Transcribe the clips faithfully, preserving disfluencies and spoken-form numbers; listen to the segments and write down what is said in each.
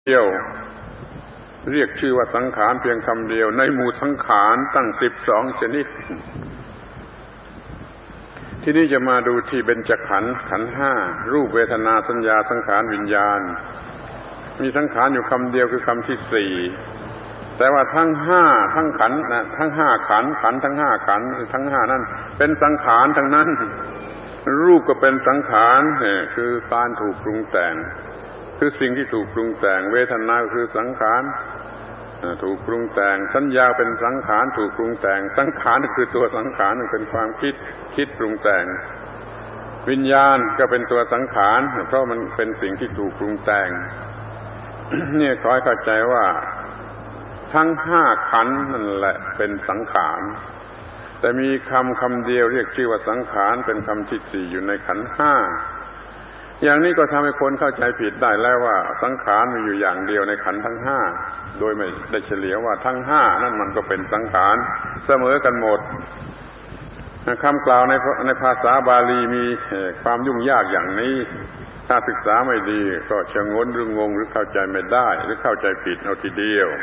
เดียวเรียกชื่อว่าสังขารเพียงคำเดียวในหมู่สังขารตั้งสิบสองชนิดที่นี่จะมาดูที่เบญจขันธ์ขันธ์ห้ารูปเวทนาสัญญาสังขารวิญญาณมีสังขารอยู่คำเดียวคือคำที่สี่แต่ว่าทั้งห้าทั้งขันธ์นะทั้งห้าขันธ์ขันธ์ทั้งห้าขันธ์ทั้งห้านั้นเป็นสังขารทั้งนั้นรูปก็เป็นสังขารคือการถูกปรุงแต่งคือสิ่งที่ถูกปรุงแต่งเวทนาคือสังขารถูกปรุงแต่งสัญญาเป็นสังขารถูกปรุงแต่งสังขารคือตัวสังขารเป็นความคิดคิดปรุงแต่งวิญญาณก็เป็นตัวสังขารเพราะมันเป็นสิ่งที่ถูกปรุงแต่งนี่ขอให้เข้าใจว่าทั้งห้าขันธ์นั่นแหละเป็นสังขารแต่มีคำคำเดียวเรียกชื่อว่าสังขารเป็นคำที่สี่อยู่ในขันธ์ห้าอย่างนี้ก็ทำให้คนเข้าใจผิดได้แล้วว่าสังขารมีอยู่อย่างเดียวในขันธ์ทั้งห้าโดยไม่ได้เฉลียวว่าทั้งห้านั่นมันก็เป็นสังขารเสมอกันหมดคำกล่าวในในภาษาบาลีมีความยุ่งยากอย่างนี้ถ้าศึกษาไม่ดีก็ชะงนหรืองงหรือเข้าใจไม่ได้หรือเข้าใจผิดเอาทีเดียว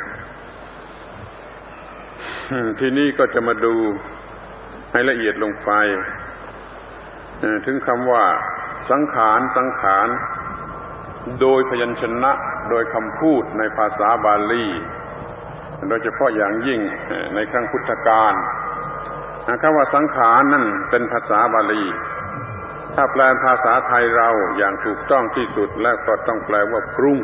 ทีนี้ก็จะมาดูให้ละเอียดลงไปถึงคำว่าสังขารสังขารโดยพยัญชนะโดยคำพูดในภาษาบาลีโดยเฉพาะอย่างยิ่งในครั้งพุทธกาลคำว่าสังขารนั่นเป็นภาษาบาลีถ้าแปลภาษาไทยเราอย่างถูกต้องที่สุดแล้วก็ต้องแปลว่าปรุง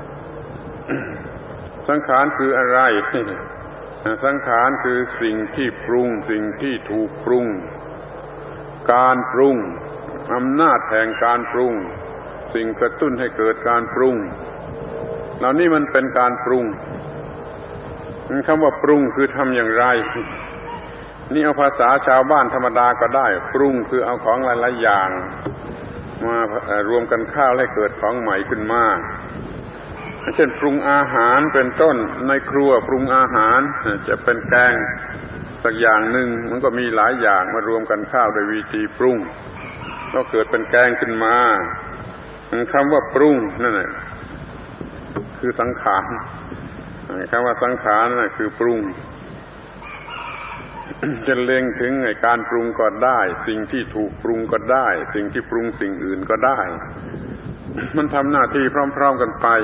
สังขารคืออะไรสังขารคือสิ่งที่ปรุงสิ่งที่ถูกปรุงการปรุงอำนาจแห่งการปรุงสิ่งกระตุ้นให้เกิดการปรุงเหล่านี้มันเป็นการปรุงคำว่าปรุงคือทำอย่างไรนี่เอาภาษาชาวบ้านธรรมดาก็ได้ปรุงคือเอาของหลายๆอย่างมารวมกันเข้าให้เกิดของใหม่ขึ้นมาเช่นปรุงอาหารเป็นต้นในครัวปรุงอาหารจะเป็นแกงสักอย่างหนึ่งมันก็มีหลายอย่างมารวมกันเข้าโดยวิธีปรุงก็เกิดเป็นแกงขึ้นมาคำว่าปรุงนั่นแหละคือสังขารคำว่าสังขารนั่นคือปรุงจะเล็งถึงการปรุงก็ได้สิ่งที่ถูกปรุงก็ได้สิ่งที่ปรุงสิ่งอื่นก็ได้มันทำหน้าที่พร้อมๆกันไป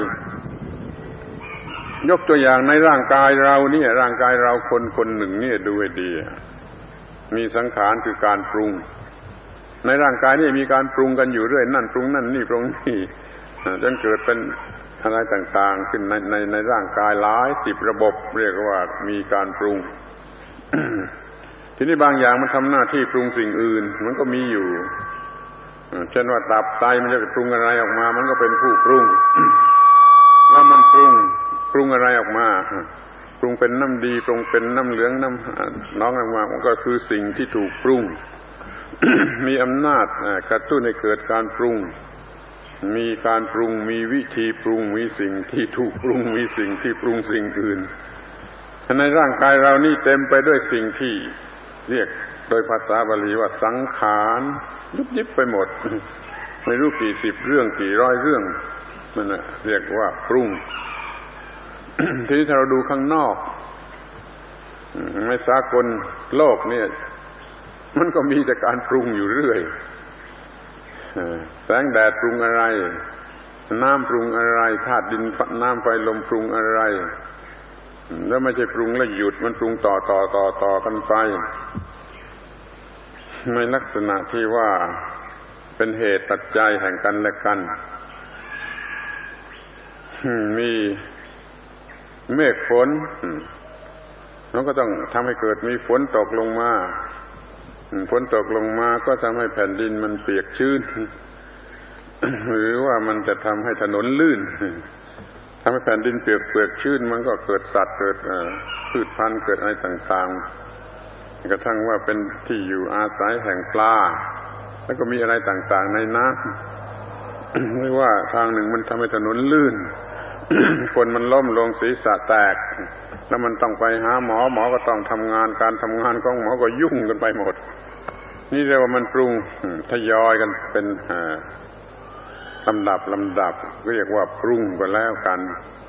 ยกตัวอย่างในร่างกายเราเนี่ยร่างกายเราคนคนหนึ่งเนี่ยดูให้ดีมีสังขารคือการปรุงในร่างกายนี่มีการปรุงกันอยู่เรื่อยนั่นปรุงนั่นนี่ปรุงนี่จนเกิดเป็นอะไรต่างๆขึ้นในในในร่างกายหลายสิบระบบเรียกว่ามีการปรุง ทีนี้บางอย่างมันทำหน้าที่ปรุงสิ่งอื่นมันก็มีอยู่เช่นว่าตับไตมันจะปรุงอะไรออกมามันก็เป็นผู้ปรุง แล้วมันปรุงปรุงอะไรออกมาปรุงเป็นน้ำดีปรุงเป็นน้ำเหลืองน้ำน้องออกมามันก็คือสิ่งที่ถูกปรุง มีอำนาจกระตุ้นให้เกิดการปรุงมีการปรุงมีวิธีปรุงมีสิ่งที่ถูกปรุงมีสิ่งที่ปรุงสิ่งอื่นในร่างกายเรานี่เต็มไปด้วยสิ่งที่เรียกโดยภาษาบาลีว่าสังขารยุบยิบไปหมดไม่รู้กี่สิบเรื่องกี่ร้อยเรื่องนั่นน่ะเรียกว่าปรุง ทีนี้ถ้าเราดูข้างนอกในสากลโลกเนี่ยมันก็มีแต่การปรุงอยู่เรื่อยแสงแดดปรุงอะไรน้ำปรุงอะไรธาตุดินน้ำไฟลมปรุงอะไรแล้วไม่ใช่ปรุงแล้วหยุดมันปรุงต่อต่อต่อต่อกันไปในลักษณะที่ว่าเป็นเหตุปัจจัยแห่งกันและกันมีเมฆฝนมันก็ต้องทำให้เกิดมีฝนตกลงมาฝนตกลงมาก็ทำให้แผ่นดินมันเปียกชื้น หรือว่ามันจะทำให้ถนนลื่นทำให้แผ่นดินเปียกเปียกชื้นมันก็เกิดสัตว์เกิดพืชพันธุ์เกิดอะไรต่างๆกระทั่งว่าเป็นที่อยู่อาศัยแห่งปลาแล้วก็มีอะไรต่างๆในน้ำไม่ว่าทางหนึ่งมันทำให้ถนนลื่น คนมันล้มลงศีรษะแตกแล้วมันต้องไปหาหมอหมอก็ต้องทำงานการทำงานของหมอก็ยุ่งกันไปหมดนี่เรียกว่ามันปรุงทยอยกันเป็นลำดับลำดับเรียกว่าปรุงก็แล้วกัน